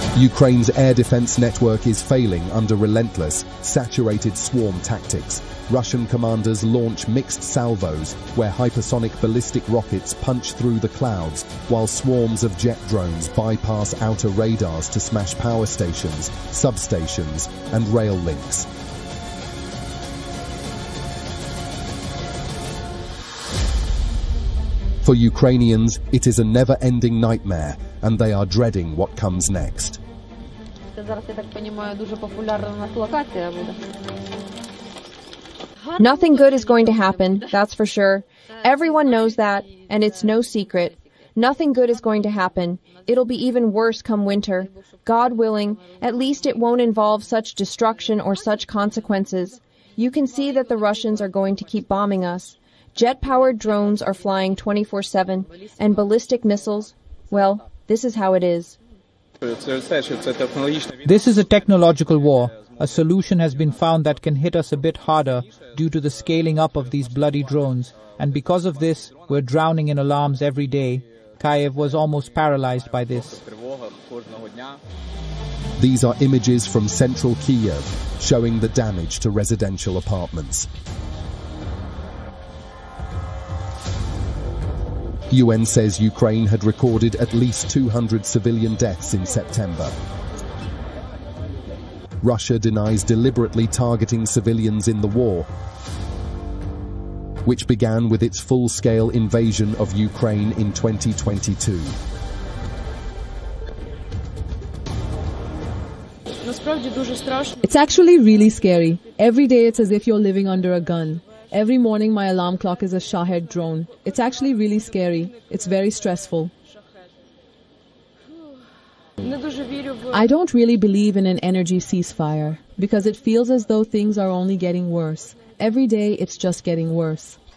Ukraine's air defense network is failing under relentless, saturated swarm tactics. Russian commanders launch mixed salvos, where hypersonic ballistic rockets punch through the clouds, while swarms of jet drones bypass outer radars to smash power stations, substations, and rail links. For Ukrainians, it is a never-ending nightmare, and they are dreading what comes next. Nothing good is going to happen, that's for sure. Everyone knows that, and it's no secret. Nothing good is going to happen. It'll be even worse come winter. God willing, at least it won't involve such destruction or such consequences. You can see that the Russians are going to keep bombing us. Jet-powered drones are flying 24/7, and ballistic missiles, well, this is how it is. This is a technological war. A solution has been found that can hit us a bit harder due to the scaling up of these bloody drones, and because of this, we're drowning in alarms every day. Kyiv was almost paralyzed by this. These are images from central Kyiv, showing the damage to residential apartments. UN says Ukraine had recorded at least 200 civilian deaths in September. Russia denies deliberately targeting civilians in the war, which began with its full-scale invasion of Ukraine in 2022. It's actually really scary. Every day it's as if you're living under a gun. Every morning my alarm clock is a Shahed drone. It's actually really scary. It's very stressful. I don't really believe in an energy ceasefire because it feels as though things are only getting worse. Every day it's just getting worse.